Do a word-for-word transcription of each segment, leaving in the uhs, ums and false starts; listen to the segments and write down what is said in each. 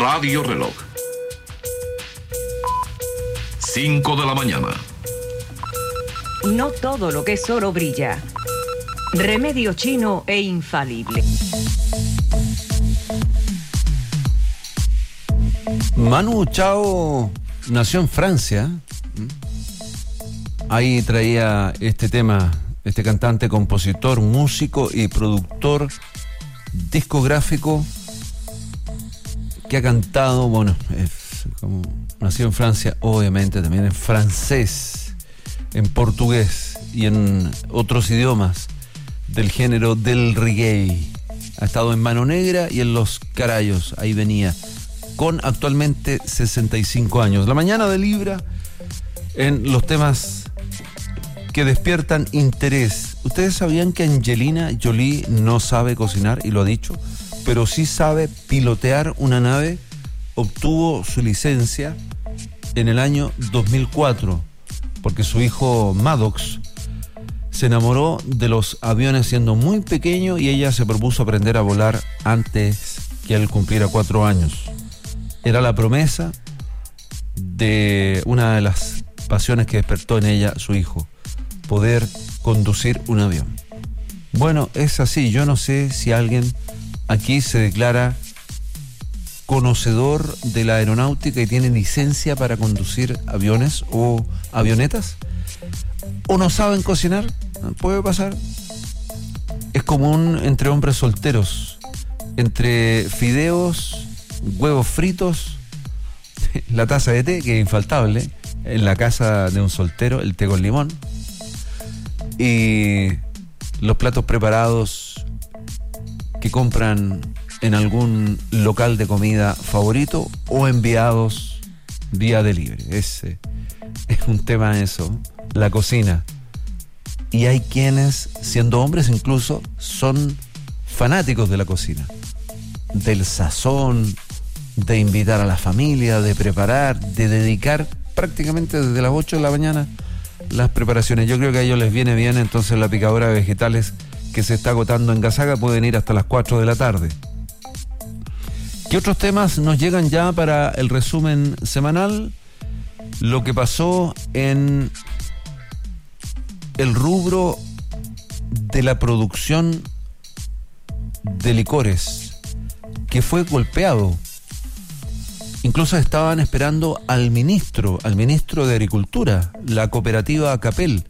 Radio Reloj. cinco de la mañana. No todo lo que es oro brilla. Remedio chino e infalible. Manu Chao nació en Francia. Ahí traía este tema, este cantante, compositor, músico y productor discográfico que ha cantado, bueno, es como nació en Francia, obviamente también en francés, en portugués y en otros idiomas del género del reggae. Ha estado en Mano Negra y en Los Carayos, ahí venía, con actualmente sesenta y cinco años. La mañana de Libra en los temas que despiertan interés. ¿Ustedes sabían que Angelina Jolie no sabe cocinar, y lo ha dicho, pero sí sabe pilotear una nave? Obtuvo su licencia en el año dos mil cuatro, porque su hijo Maddox se enamoró de los aviones siendo muy pequeño y ella se propuso aprender a volar antes que él cumpliera cuatro años. Era la promesa de una de las pasiones que despertó en ella su hijo, poder conducir un avión. Bueno, es así. Yo no sé si alguien aquí se declara conocedor de la aeronáutica y tiene licencia para conducir aviones o avionetas, o no saben cocinar. Puede pasar. Es común entre hombres solteros, entre fideos, huevos fritos, la taza de té, que es infaltable en la casa de un soltero, el té con limón, y los platos preparados que compran en algún local de comida favorito o enviados vía delivery. Ese es un tema, eso, la cocina. Y hay quienes, siendo hombres incluso, son fanáticos de la cocina, del sazón, de invitar a la familia, de preparar, de dedicar prácticamente desde las ocho de la mañana las preparaciones. Yo creo que a ellos les viene bien, entonces la picadora de vegetales que se está agotando en Gazaga pueden ir hasta las cuatro de la tarde. ¿Qué otros temas nos llegan ya para el resumen semanal? Lo que pasó en el rubro de la producción de licores, que fue golpeado. Incluso estaban esperando al ministro, al ministro de Agricultura, la cooperativa Capel.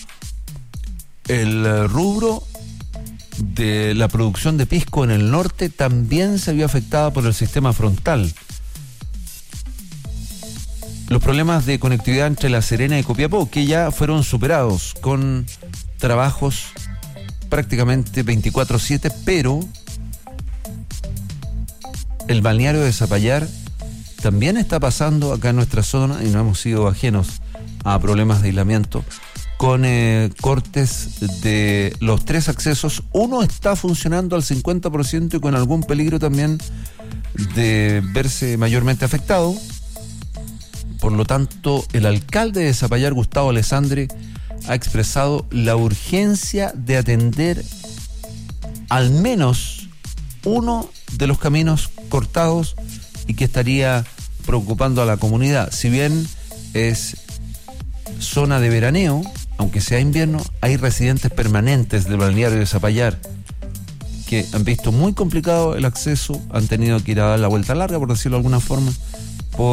El rubro de la producción de pisco en el norte también se vio afectada por el sistema frontal. Los problemas de conectividad entre La Serena y Copiapó, que ya fueron superados con trabajos prácticamente veinticuatro siete, pero el balneario de Zapallar también está pasando acá en nuestra zona, y no hemos sido ajenos a problemas de aislamiento, con eh, cortes de los tres accesos. Uno está funcionando al cincuenta por ciento y con algún peligro también de verse mayormente afectado. Por lo tanto, el alcalde de Zapallar, Gustavo Alessandri, ha expresado la urgencia de atender al menos uno de los caminos cortados y que estaría preocupando a la comunidad. Si bien es zona de veraneo, aunque sea invierno, hay residentes permanentes del balneario de Zapallar que han visto muy complicado el acceso, han tenido que ir a dar la vuelta larga, por decirlo de alguna forma,